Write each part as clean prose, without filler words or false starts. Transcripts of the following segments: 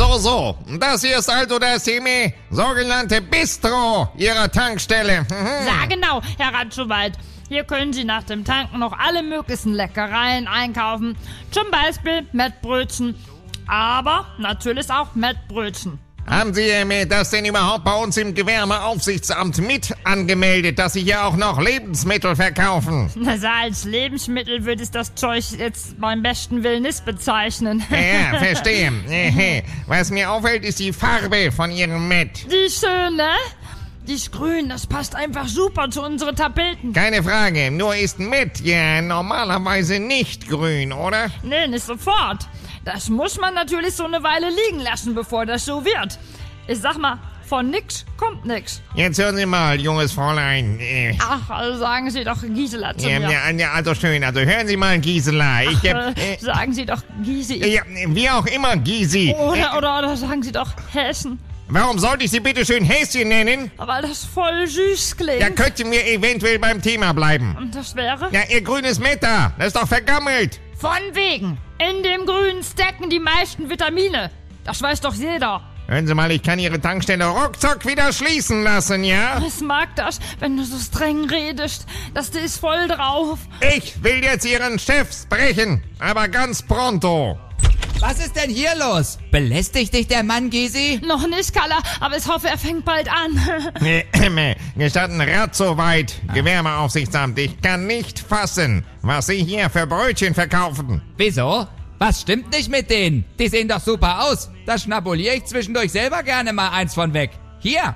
So. Das hier ist also das sogenannte Bistro Ihrer Tankstelle. Ja, genau, Herr Ratschowald. Hier können Sie nach dem Tanken noch alle möglichen Leckereien einkaufen. Zum Beispiel Mettbrötchen. Aber natürlich auch Mettbrötchen. Haben Sie das denn überhaupt bei uns im Gewerbeaufsichtsamt mit angemeldet, dass Sie hier auch noch Lebensmittel verkaufen? Also als Lebensmittel würde ich das Zeug jetzt beim besten Willen nicht bezeichnen. Ja, verstehe. Was mir auffällt, ist die Farbe von Ihrem Met. Die ist schön, ne? Die ist grün, das passt einfach super zu unseren Tapeten. Keine Frage, nur ist Met ja normalerweise nicht grün, oder? Nee, nicht sofort. Das muss man natürlich so eine Weile liegen lassen, bevor das so wird. Ich sag mal, von nix kommt nix. Jetzt hören Sie mal, junges Fräulein. Ach, also sagen Sie doch Gisela zu mir. Ja, also schön. Also hören Sie mal, Gisela. Sagen Sie doch Gysi. Ja, wie auch immer, Gysi. Oder sagen Sie doch Häschen. Warum sollte ich Sie bitte schön Häschen nennen? Weil das voll süß klingt. Ja, könnten wir eventuell beim Thema bleiben. Und das wäre? Ja, Ihr grünes Met da, das ist doch vergammelt. Von wegen. In dem Grünen stecken die meisten Vitamine. Das weiß doch jeder. Hören Sie mal, ich kann Ihre Tankstelle ruckzuck wieder schließen lassen, ja? Ich mag das, wenn du so streng redest. Das ist voll drauf. Ich will jetzt Ihren Chef sprechen, aber ganz pronto. Was ist denn hier los? Belästigt dich der Mann, Gysi? Noch nicht, Kalla, aber ich hoffe, er fängt bald an. Gestatten Rat soweit, Gewerbeaufsichtsamt. Ich kann nicht fassen, was Sie hier für Brötchen verkaufen. Wieso? Was stimmt nicht mit denen? Die sehen doch super aus. Da schnabuliere ich zwischendurch selber gerne mal eins von weg. Hier.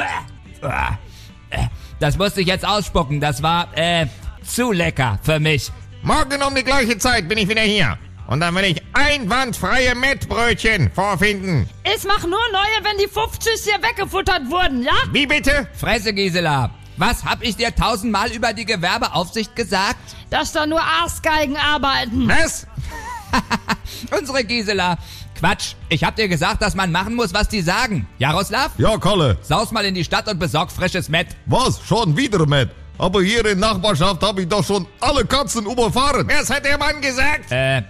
Das musste ich jetzt ausspucken. Das war, zu lecker für mich. Morgen um die gleiche Zeit bin ich wieder hier. Und dann will ich einwandfreie Mettbrötchen vorfinden. Ich mach nur neue, wenn die 50 hier weggefuttert wurden, ja? Wie bitte? Fresse, Gisela. Was hab ich dir 1000-mal über die Gewerbeaufsicht gesagt? Dass da nur Arsgeigen arbeiten. Was? Unsere Gisela. Quatsch. Ich hab dir gesagt, dass man machen muss, was die sagen. Jaroslav? Ja, Kalle. Saus mal in die Stadt und besorg frisches Mett. Was? Schon wieder Met? Aber hier in Nachbarschaft habe ich doch schon alle Katzen überfahren. Was hat der Mann gesagt?